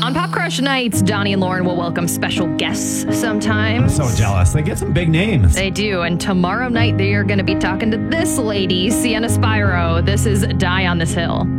On Pop Crush nights, Donnie and Lauren will welcome special guests sometimes. I'm so jealous. They get some big names. They do. And tomorrow night, they are going to be talking to this lady, Sienna Spyro. This is Die on This Hill.